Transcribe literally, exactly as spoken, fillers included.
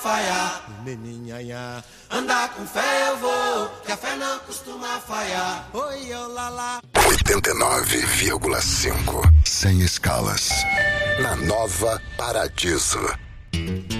falhar, meninhanha. Andar com fé eu vou, que a fé não costuma falhar. Oi, eu lá lá. oitenta e nove vírgula cinco. Sem escalas. Na Nova Paradiso.